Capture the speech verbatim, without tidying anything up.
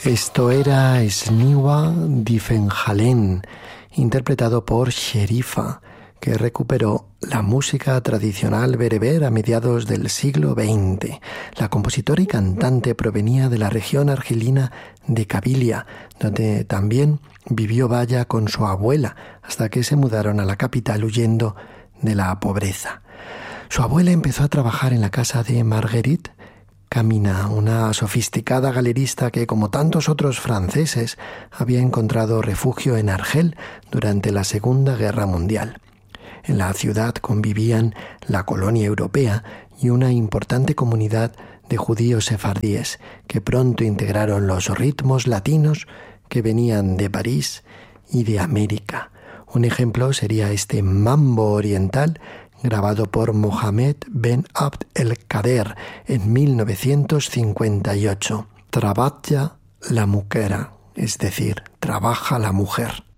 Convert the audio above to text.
Esto era Sniwa Difenjalén, interpretado por Sherifa, que recuperó la música tradicional bereber a mediados del siglo veinte. La compositora y cantante provenía de la región argelina de Kabilia, donde también vivió Baya con su abuela, hasta que se mudaron a la capital huyendo de la pobreza. Su abuela empezó a trabajar en la casa de Marguerite Camina, una sofisticada galerista que, como tantos otros franceses, había encontrado refugio en Argel durante la Segunda Guerra Mundial. En la ciudad convivían la colonia europea y una importante comunidad de judíos sefardíes que pronto integraron los ritmos latinos que venían de París y de América. Un ejemplo sería este mambo oriental grabado por Mohamed Ben Abd el-Kader en mil novecientos cincuenta y ocho. Trabaja la muquera, es decir, trabaja la mujer.